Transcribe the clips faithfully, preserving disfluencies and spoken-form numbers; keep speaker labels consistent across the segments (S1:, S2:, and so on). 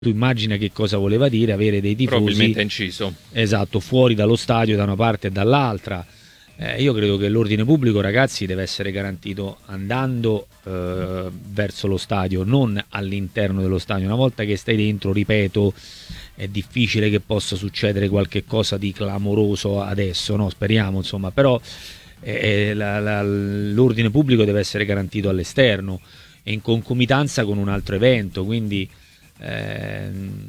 S1: tu immagina che cosa voleva dire avere dei tifosi
S2: probabilmente inciso,
S1: esatto, fuori dallo stadio da una parte e dall'altra. Eh, io credo che l'ordine pubblico, ragazzi, deve essere garantito andando eh, verso lo stadio, non all'interno dello stadio. Una volta che stai dentro, ripeto, è difficile che possa succedere qualche cosa di clamoroso adesso, no? Speriamo, insomma, però eh, la, la, l'ordine pubblico deve essere garantito all'esterno e in concomitanza con un altro evento, quindi ehm,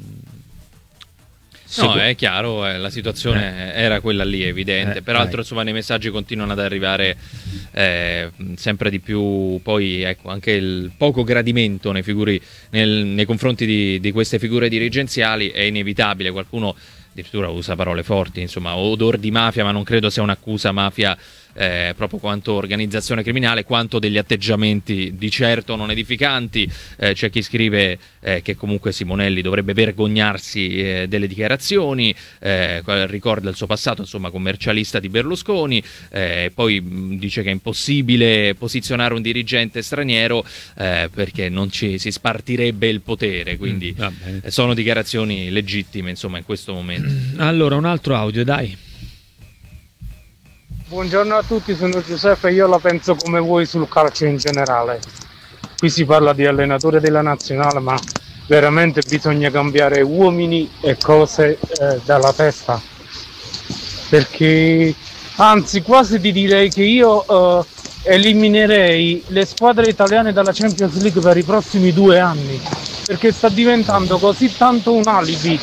S2: no, è chiaro, eh, la situazione eh. era quella lì, evidente.
S1: Eh,
S2: Peraltro,
S1: vai.
S2: insomma, nei messaggi continuano ad arrivare eh, sempre di più. Poi, ecco, anche il poco gradimento nei, figuri, nel, nei confronti di, di queste figure dirigenziali è inevitabile. Qualcuno addirittura usa parole forti, insomma, odor di mafia, ma non credo sia un'accusa mafia. Eh, proprio quanto organizzazione criminale, quanto degli atteggiamenti di certo non edificanti. Eh, c'è chi scrive eh, che comunque Simonelli dovrebbe vergognarsi eh, delle dichiarazioni, eh, ricorda il suo passato, insomma, commercialista di Berlusconi, eh, poi mh, dice che è impossibile posizionare un dirigente straniero eh, perché non ci si spartirebbe il potere, quindi mm, eh, sono dichiarazioni legittime, insomma, in questo momento.
S1: Allora, un altro audio, dai.
S3: Buongiorno a tutti, sono Giuseppe e io la penso come voi sul calcio in generale. Qui si parla di allenatore della nazionale, ma veramente bisogna cambiare uomini e cose eh, dalla testa. Perché, anzi, quasi ti direi che io eh, eliminerei le squadre italiane dalla Champions League per i prossimi due anni, perché sta diventando così tanto un alibi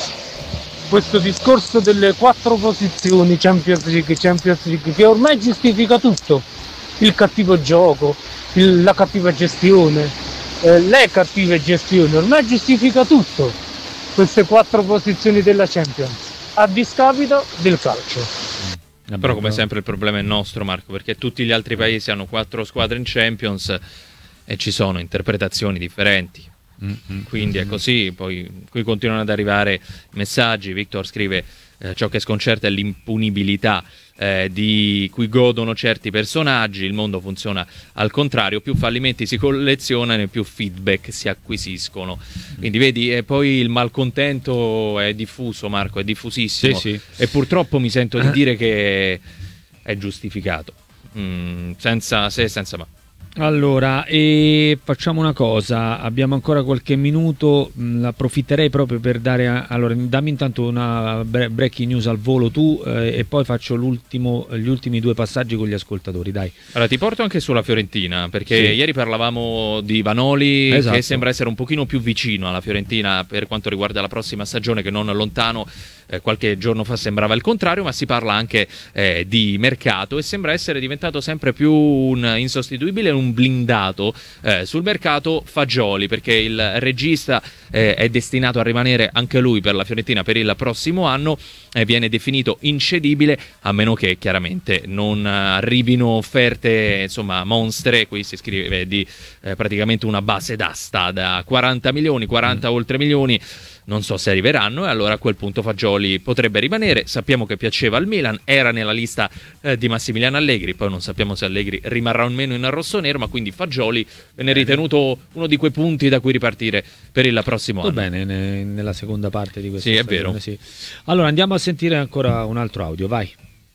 S3: questo discorso delle quattro posizioni Champions League, Champions League, che ormai giustifica tutto, il cattivo gioco, il, la cattiva gestione, eh, le cattive gestioni, ormai giustifica tutto, queste quattro posizioni della Champions, a discapito del calcio.
S2: Però come sempre il problema è nostro, Marco, perché tutti gli altri paesi hanno quattro squadre in Champions e ci sono interpretazioni differenti. Mm-hmm. Quindi è così. Poi qui continuano ad arrivare messaggi. Victor scrive eh, ciò che sconcerta è l'impunibilità eh, di cui godono certi personaggi. Il mondo funziona al contrario, più fallimenti si collezionano e più feedback si acquisiscono. Quindi vedi, e poi il malcontento è diffuso, Marco, è diffusissimo.
S1: Sì, sì.
S2: E purtroppo mi sento di dire che è giustificato, mm, senza se senza ma.
S1: Allora, e facciamo una cosa, abbiamo ancora qualche minuto, mh, approfitterei proprio per dare, a, allora dammi intanto una breaking news al volo tu eh, e poi faccio l'ultimo, gli ultimi due passaggi con gli ascoltatori, dai.
S2: Allora ti porto anche sulla Fiorentina, perché sì. Ieri parlavamo di Vanoli, esatto, che sembra essere un pochino più vicino alla Fiorentina per quanto riguarda la prossima stagione, che non lontano. Eh, qualche giorno fa sembrava il contrario, ma si parla anche eh, di mercato e sembra essere diventato sempre più un insostituibile, un blindato eh, sul mercato Fagioli, perché il regista eh, è destinato a rimanere anche lui per la Fiorentina per il prossimo anno e viene definito incedibile, a meno che chiaramente non arrivino offerte, insomma, monstre. Qui si scrive di eh, praticamente una base d'asta da quaranta milioni, quaranta mm. oltre milioni. Non so se arriveranno, e allora a quel punto Fagioli potrebbe rimanere. Sappiamo che piaceva al Milan, era nella lista eh, di Massimiliano Allegri, poi non sappiamo se Allegri rimarrà o meno in rossonero, ma quindi Fagioli viene ritenuto uno di quei punti da cui ripartire per il prossimo anno.
S1: Va bene, ne, nella seconda parte di questa
S2: Sì,
S1: stagione,
S2: è vero.
S1: Sì. Allora andiamo a sentire ancora un altro audio, vai.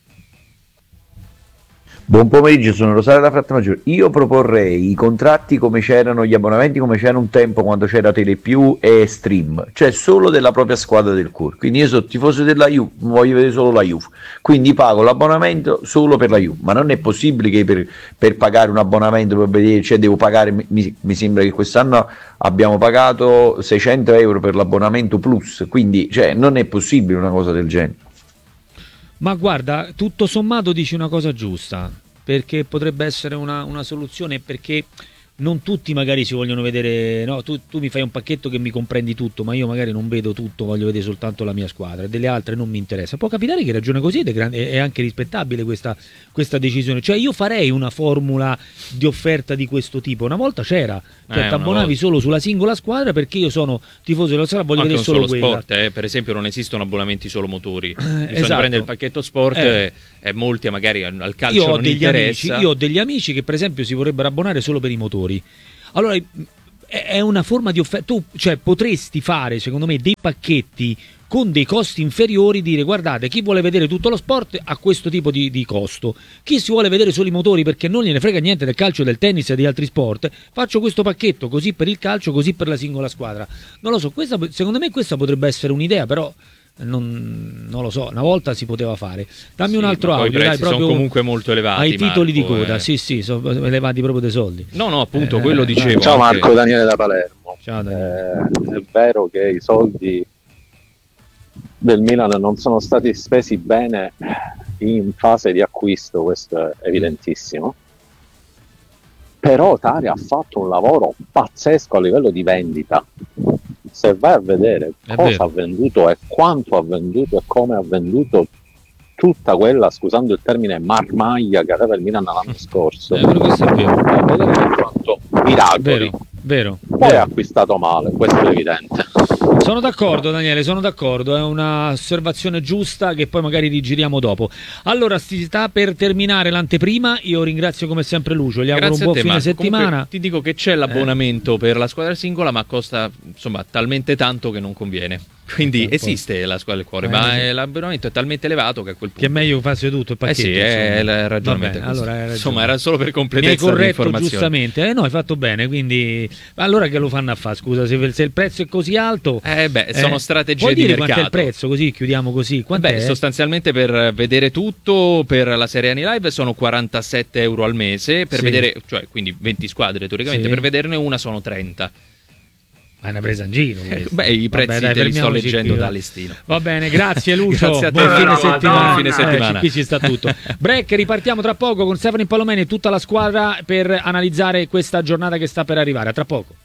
S4: Buon pomeriggio, sono Rosario da Frattamaggiore. Io proporrei i contratti come c'erano, gli abbonamenti come c'era un tempo quando c'era Telepiù e Stream, cioè solo della propria squadra del cuore. Quindi io sono tifoso della Juve, voglio vedere solo la Juve, quindi pago l'abbonamento solo per la Juve, ma non è possibile che per, per pagare un abbonamento per vedere, cioè devo pagare, mi, mi sembra che quest'anno abbiamo pagato seicento euro per l'abbonamento plus, quindi cioè, non è possibile una cosa del genere.
S1: Ma guarda, tutto sommato dici una cosa giusta, perché potrebbe essere una, una soluzione, perché non tutti magari si vogliono vedere, no, tu, tu mi fai un pacchetto che mi comprendi tutto, ma io magari non vedo tutto, voglio vedere soltanto la mia squadra, e delle altre non mi interessa. Può capitare che ragiona così ed è, grande, è anche rispettabile questa, questa decisione. Cioè io farei una formula di offerta di questo tipo, una volta c'era, cioè
S2: eh,
S1: ti abbonavi
S2: volta.
S1: solo sulla singola squadra perché io sono tifoso della squadra, voglio
S2: anche
S1: vedere solo quella.
S2: Sport, eh. Per esempio non esistono abbonamenti solo motori, bisogna
S1: esatto.
S2: prendere il pacchetto sport eh. e, e molti magari al calcio
S1: io ho
S2: non
S1: degli
S2: interessa.
S1: Amici, io ho degli amici che per esempio si vorrebbero abbonare solo per i motori. Allora è una forma di offerta. Tu, cioè, potresti fare, secondo me, dei pacchetti con dei costi inferiori, dire guardate, chi vuole vedere tutto lo sport ha questo tipo di, di costo, chi si vuole vedere solo i motori perché non gliene frega niente del calcio, del tennis e di altri sport, faccio questo pacchetto così per il calcio, così per la singola squadra. Non lo so, questa, secondo me questa potrebbe essere un'idea, però non, non lo so, una volta si poteva fare. Dammi sì, un altro audio,
S2: i prezzi dai, proprio sono comunque molto elevati
S1: ai titoli
S2: Marco,
S1: di coda,
S2: eh.
S1: sì sì, sono elevati proprio dei soldi.
S2: No no, appunto, eh, quello eh, dicevo.
S5: Ciao Marco, anche... Daniele da Palermo.
S1: Ciao Daniele.
S5: Eh, è vero che i soldi del Milan non sono stati spesi bene in fase di acquisto, questo è evidentissimo, però Tari ha fatto un lavoro pazzesco a livello di vendita. Se vai a vedere è cosa vero. ha venduto e quanto ha venduto e come ha venduto tutta quella, scusando il termine, marmaglia che aveva il Milan l'anno scorso,
S1: eh, questo è vero.
S5: Ha fatto miracoli.
S1: Vero, vero,
S5: poi
S1: vero.
S5: ha acquistato male, questo è evidente.
S1: Sono d'accordo Daniele, sono d'accordo, è un'osservazione giusta che poi magari rigiriamo dopo. Allora, si sta per terminare l'anteprima, io ringrazio come sempre Lucio, gli auguro un buon
S2: te,
S1: fine
S2: Marco.
S1: settimana.
S2: Comunque, ti dico che c'è l'abbonamento eh. per la squadra singola, ma costa insomma talmente tanto che non conviene. Quindi eh, esiste la squadra del cuore, eh, ma sì. l'abbonamento è talmente elevato che a quel punto
S1: che è meglio farsi tutto il pacchetto.
S2: Eh sì, è il ragionamento.
S1: Bene, allora
S2: insomma, era solo per completezza
S1: mi hai corretto
S2: di
S1: giustamente. Eh, no, hai fatto bene, quindi allora che lo fanno a fare? Scusa, se, se il prezzo è così alto,
S2: eh beh, sono
S1: eh,
S2: strategie
S1: puoi
S2: di
S1: dire
S2: mercato.
S1: Quanto è il prezzo? Così chiudiamo così. Quant'è?
S2: Beh, sostanzialmente per vedere tutto per la Serie A Live sono quarantasette euro al mese, per
S1: sì.
S2: vedere, cioè quindi venti squadre teoricamente,
S1: sì.
S2: per vederne una sono trenta.
S1: Ma è una presa in giro.
S2: Eh, beh, i prezzi Vabbè, dai, te li sto leggendo qui, da listino.
S1: Va bene, grazie Lucio.
S2: Grazie a te.
S1: Buon fine
S2: no,
S1: settimana.
S2: Buon fine settimana.
S1: Eh, qui ci sta tutto. Break, ripartiamo tra poco con Stefano Palomeni e tutta la squadra per analizzare questa giornata che sta per arrivare. A tra poco.